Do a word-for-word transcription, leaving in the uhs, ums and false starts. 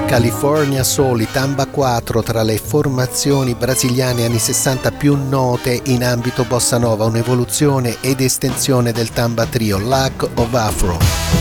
California Soul, i Tamba quattro, tra le formazioni brasiliane anni sessanta più note in ambito bossa nova, un'evoluzione ed estensione del Tamba Trio, Lack of Afro.